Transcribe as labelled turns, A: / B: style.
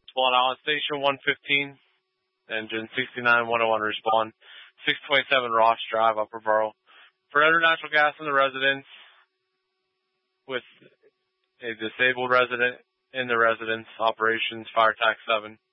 A: Spawn Island Station 115, engine 69-101 respawn, 627 Ross Drive, Upper Borough. For other natural gas in the residence, with a disabled resident in the residence, operations, fire tax 7.